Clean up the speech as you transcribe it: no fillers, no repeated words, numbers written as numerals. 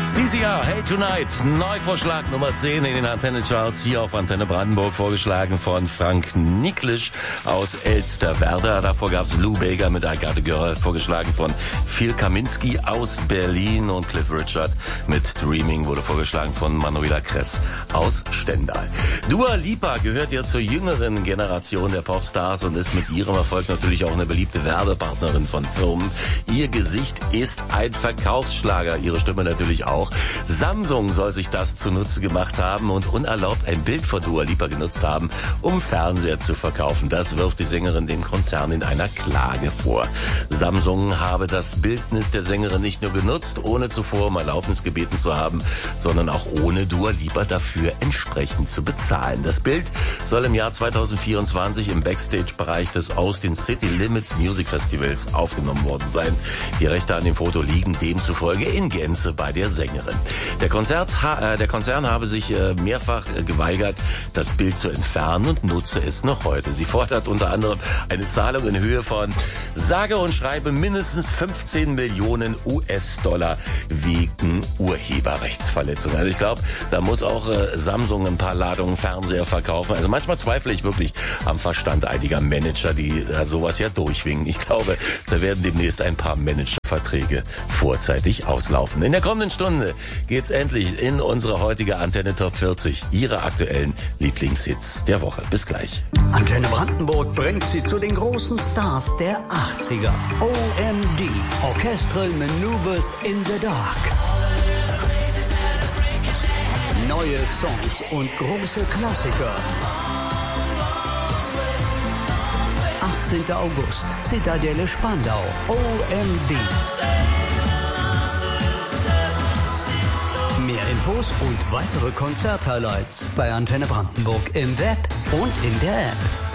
CCR, Hey Tonight, Neuvorschlag Nummer 10 in den Antenne-Charts, hier auf Antenne Brandenburg, vorgeschlagen von Frank Niklisch aus Elsterwerda. Davor gab's Lou Bega mit I Got a Girl, vorgeschlagen von Phil Kaminski aus Berlin, und Cliff Richard mit Dreaming wurde vorgeschlagen von Manuela Kress aus Stendal. Dua Lipa gehört ja zur jüngeren Generation der Popstars und ist mit ihrem Erfolg natürlich auch eine beliebte Werbepartnerin von Firmen. Ihr Gesicht ist ein Verkaufsschlager, ihre Stimme natürlich auch. Samsung soll sich das zunutze gemacht haben und unerlaubt ein Bild von Dua Lipa genutzt haben, um Fernseher zu verkaufen. Das wirft die Sängerin dem Konzern in einer Klage vor. Samsung habe das Bildnis der Sängerin nicht nur genutzt, ohne zuvor um Erlaubnis gebeten zu haben, sondern auch ohne Dua Lipa dafür entsprechend zu bezahlen. Das Bild soll im Jahr 2024 im Backstage-Bereich des Austin City Limits Music Festivals aufgenommen worden sein. Die Rechte an dem Foto liegen demzufolge in Gänze bei der Sängerin. Der Konzern habe sich mehrfach geweigert, das Bild zu entfernen und nutze es noch heute. Sie fordert unter anderem eine Zahlung in Höhe von sage und schreibe mindestens 15 Millionen US-Dollar wegen Urheberrechtsverletzung. Also ich glaube, da muss auch Samsung ein paar Ladungen Fernseher verkaufen. Also manchmal zweifle ich wirklich am Verstand einiger Manager, die sowas ja durchwinken. Ich glaube, da werden demnächst ein paar Managerverträge vorzeitig auslaufen. In der kommenden Stunde geht's endlich in unsere heutige Antenne Top 40, Ihre aktuellen Lieblingshits der Woche. Bis gleich. Antenne Brandenburg bringt Sie zu den großen Stars der 80er. OMD, Orchestral Maneuvers in the Dark. Neue Songs und große Klassiker. 18. August, Zitadelle Spandau, OMD. Mehr Infos und weitere Konzerthighlights bei Antenne Brandenburg im Web und in der App.